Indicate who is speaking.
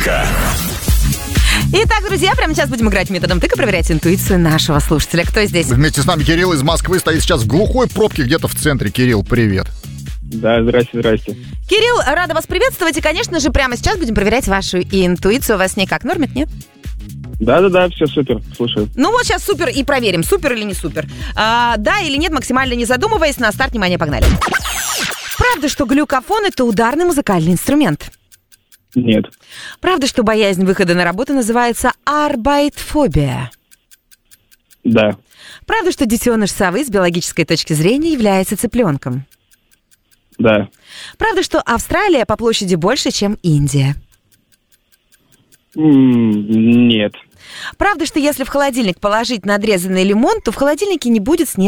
Speaker 1: тыка.
Speaker 2: Итак, друзья, прямо сейчас будем играть методом тыка, проверять интуицию нашего слушателя. Кто здесь?
Speaker 3: Вместе с нами Кирилл из Москвы стоит сейчас в глухой пробке где-то в центре. Кирилл, привет.
Speaker 4: Да, здрасте.
Speaker 2: Кирилл, рада вас приветствовать. И, конечно же, прямо сейчас будем проверять вашу интуицию. У вас никак нормит, нет?
Speaker 4: Да, все супер, слушаю.
Speaker 2: Ну вот сейчас супер и проверим, супер или не супер. Да или нет, максимально не задумываясь. На старт, внимание, погнали. Правда, что глюкофон – это ударный музыкальный инструмент?
Speaker 4: Нет.
Speaker 2: Правда, что боязнь выхода на работу называется арбайтфобия?
Speaker 4: Да.
Speaker 2: Правда, что детеныш совы с биологической точки зрения является цыпленком?
Speaker 4: Да.
Speaker 2: Правда, что Австралия по площади больше, чем Индия?
Speaker 4: Нет.
Speaker 2: Правда, что если в холодильник положить надрезанный лимон, то в холодильнике не будет снега?